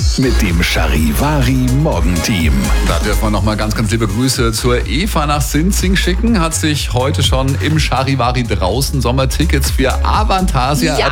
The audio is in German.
mit dem Charivari Morgenteam. Da dürfen wir nochmal ganz, ganz liebe Grüße zur Eva nach Sinzing schicken. Hat sich heute schon im Charivari draußen Sommertickets für Avantasia